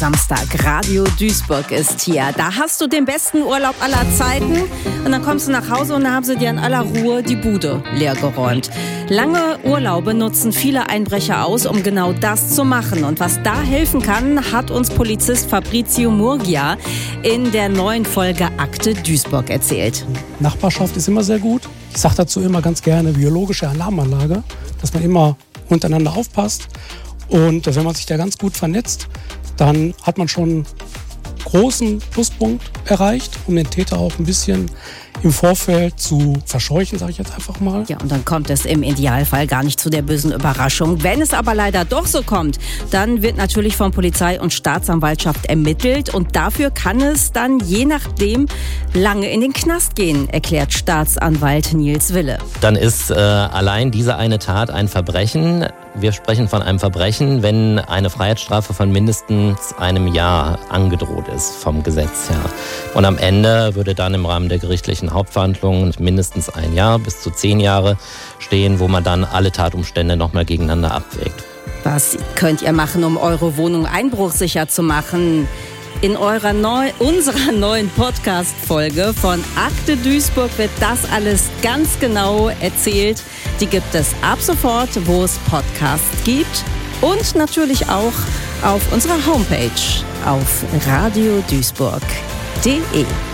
Samstag. Radio Duisburg ist hier. Da hast du den besten Urlaub aller Zeiten und dann kommst du nach Hause und dann haben sie dir in aller Ruhe die Bude leergeräumt. Lange Urlaube nutzen viele Einbrecher aus, um genau das zu machen. Und was da helfen kann, hat uns Polizist Fabrizio Murgia in der neuen Folge Akte Duisburg erzählt. Nachbarschaft ist immer sehr gut. Ich sage dazu immer ganz gerne biologische Alarmanlage, dass man immer untereinander aufpasst. Und wenn man sich da ganz gut vernetzt, dann hat man schon einen großen Pluspunkt erreicht, um den Täter auch ein bisschen im Vorfeld zu verscheuchen, sage ich jetzt einfach mal. Ja, und dann kommt es im Idealfall gar nicht zu der bösen Überraschung. Wenn es aber leider doch so kommt, dann wird natürlich von Polizei und Staatsanwaltschaft ermittelt und dafür kann es dann je nachdem lange in den Knast gehen, erklärt Staatsanwalt Nils Wille. Dann ist allein diese eine Tat ein Verbrechen. Wir sprechen von einem Verbrechen, wenn eine Freiheitsstrafe von mindestens einem Jahr angedroht ist vom Gesetz her. Und am Ende würde dann im Rahmen der gerichtlichen Hauptverhandlungen mindestens ein Jahr bis zu 10 Jahre stehen, wo man dann alle Tatumstände nochmal gegeneinander abwägt. Was könnt ihr machen, um eure Wohnung einbruchsicher zu machen? In unserer neuen Podcast-Folge von Akte Duisburg wird das alles ganz genau erzählt. Die gibt es ab sofort, wo es Podcasts gibt und natürlich auch auf unserer Homepage auf radioduisburg.de.